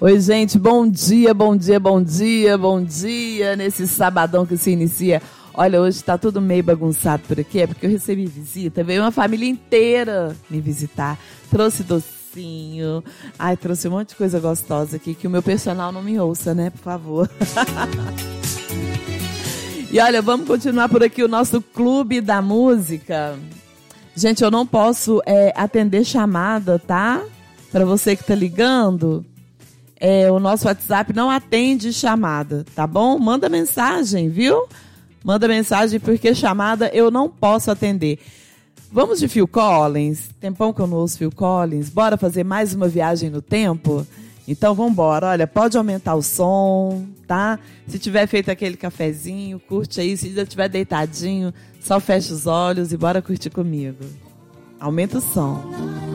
Oi, gente, bom dia, bom dia, bom dia, bom dia, nesse sabadão que se inicia. Olha, hoje tá tudo meio bagunçado por aqui, é porque eu recebi visita, veio uma família inteira me visitar, trouxe docinho, trouxe um monte de coisa gostosa aqui, que o meu personal não me ouça, né, por favor. E olha, vamos continuar por aqui o nosso Clube da Música. Gente, eu não posso atender chamada, tá? Para você que tá ligando, o nosso WhatsApp não atende chamada, tá bom? Manda mensagem, viu? Manda mensagem, porque chamada eu não posso atender. Vamos de Phil Collins? Tempão que eu não ouço Phil Collins. Bora fazer mais uma viagem no tempo? Então vamos embora. Olha, pode aumentar o som, tá? Se tiver feito aquele cafezinho, curte aí. Se já estiver deitadinho, só fecha os olhos e bora curtir comigo. Aumenta o som.